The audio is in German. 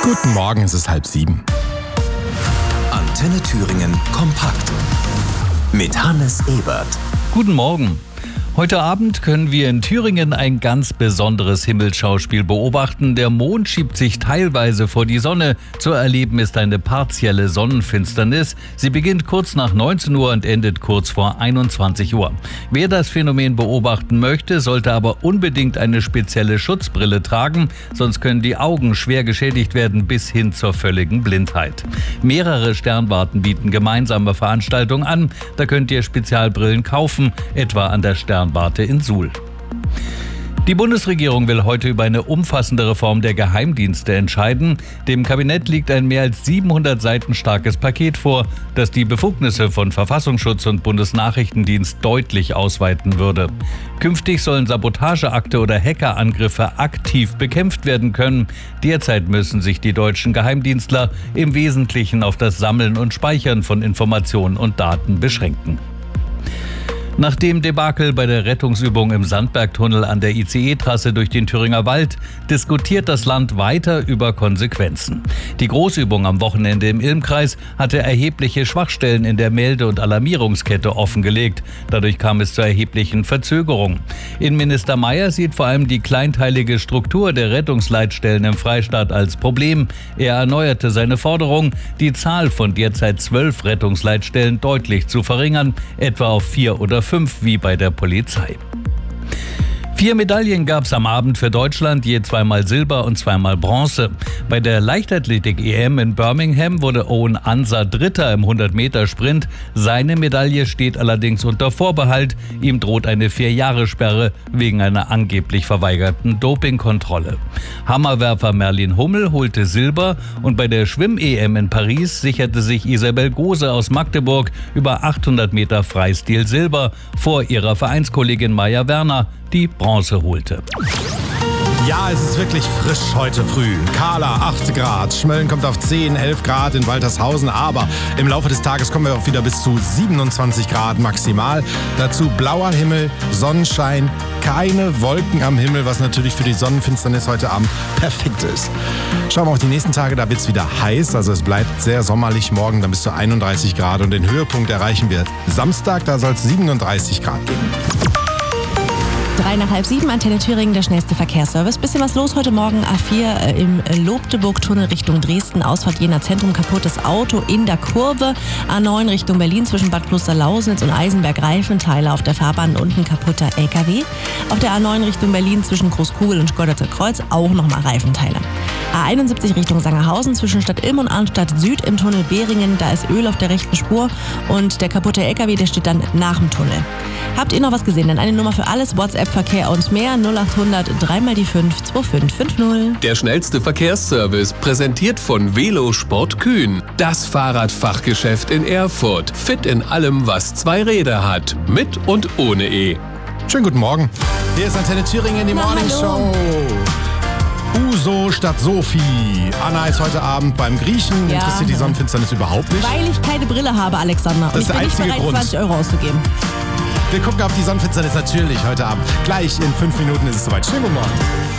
Guten Morgen, es ist 6:30. Antenne Thüringen kompakt mit Hannes Ebert. Guten Morgen. Heute Abend können wir in Thüringen ein ganz besonderes Himmelsschauspiel beobachten. Der Mond schiebt sich teilweise vor die Sonne. Zu erleben ist eine partielle Sonnenfinsternis. Sie beginnt kurz nach 19 Uhr und endet kurz vor 21 Uhr. Wer das Phänomen beobachten möchte, sollte aber unbedingt eine spezielle Schutzbrille tragen, sonst können die Augen schwer geschädigt werden bis hin zur völligen Blindheit. Mehrere Sternwarten bieten gemeinsame Veranstaltungen an. Da könnt ihr Spezialbrillen kaufen, etwa an der Sternwarte in Suhl. Die Bundesregierung will heute über eine umfassende Reform der Geheimdienste entscheiden. Dem Kabinett liegt ein mehr als 700 Seiten starkes Paket vor, das die Befugnisse von Verfassungsschutz und Bundesnachrichtendienst deutlich ausweiten würde. Künftig sollen Sabotageakte oder Hackerangriffe aktiv bekämpft werden können. Derzeit müssen sich die deutschen Geheimdienstler im Wesentlichen auf das Sammeln und Speichern von Informationen und Daten beschränken. Nach dem Debakel bei der Rettungsübung im Sandbergtunnel an der ICE-Trasse durch den Thüringer Wald diskutiert das Land weiter über Konsequenzen. Die Großübung am Wochenende im Ilmkreis hatte erhebliche Schwachstellen in der Melde- und Alarmierungskette offengelegt. Dadurch kam es zu erheblichen Verzögerungen. Innenminister Mayer sieht vor allem die kleinteilige Struktur der Rettungsleitstellen im Freistaat als Problem. Er erneuerte seine Forderung, die Zahl von derzeit 12 Rettungsleitstellen deutlich zu verringern, etwa auf 4 oder 5 wie bei der Polizei. 4 Medaillen gab es am Abend für Deutschland, je 2-mal Silber und 2-mal Bronze. Bei der Leichtathletik-EM in Birmingham wurde Owen Ansa Dritter im 100-Meter-Sprint. Seine Medaille steht allerdings unter Vorbehalt. Ihm droht eine 4-Jahre-Sperre wegen einer angeblich verweigerten Dopingkontrolle. Hammerwerfer Merlin Hummel holte Silber und bei der Schwimm-EM in Paris sicherte sich Isabel Gose aus Magdeburg über 800 Meter Freistil Silber vor ihrer Vereinskollegin Maja Werner, die Bronze holte. Ja, es ist wirklich frisch heute früh. Kahler 8 Grad, Schmölln kommt auf 10, 11 Grad in Waltershausen, aber im Laufe des Tages kommen wir auch wieder bis zu 27 Grad maximal. Dazu blauer Himmel, Sonnenschein, keine Wolken am Himmel, was natürlich für die Sonnenfinsternis heute Abend perfekt ist. Schauen wir auf die nächsten Tage, da wird es wieder heiß, also es bleibt sehr sommerlich morgen, dann bis zu 31 Grad und den Höhepunkt erreichen wir Samstag, da soll es 37 Grad geben. 3 nach 6:30, Antenne Thüringen, der schnellste Verkehrsservice. Bisschen was los heute Morgen, A4 im Lobdeburg-Tunnel Richtung Dresden, Ausfahrt Jena Zentrum, kaputtes Auto in der Kurve. A9 Richtung Berlin zwischen Bad Klosterlausnitz und Eisenberg, Reifenteile auf der Fahrbahn, unten kaputter LKW. Auf der A9 Richtung Berlin zwischen Großkugel und Schkodderter Kreuz auch nochmal Reifenteile. A71 Richtung Sangerhausen zwischen Stadt Ilm und Arnstadt Süd im Tunnel Behringen, da ist Öl auf der rechten Spur und der kaputte LKW, der steht dann nach dem Tunnel. Habt ihr noch was gesehen? Dann eine Nummer für alles, WhatsApp-Verkehr und mehr, 0800 3x5 2550. Der schnellste Verkehrsservice, präsentiert von Velosport Kühn. Das Fahrradfachgeschäft in Erfurt. Fit in allem, was 2 Räder hat. Mit und ohne E. Schönen guten Morgen. Hier ist Antenne Thüringen, die Morning Show. Uso statt Sophie. Anna ist heute Abend beim Griechen. Ja. Interessiert die Sonnenfinsternis überhaupt nicht? Weil ich keine Brille habe, Alexander. Das Und ist ich bin der nicht einzige bereit, Grund. 20 Euro auszugeben. Wir gucken auf die Sonnenfinsternis natürlich heute Abend. Gleich in 5 Minuten ist es soweit. Schönen guten Morgen.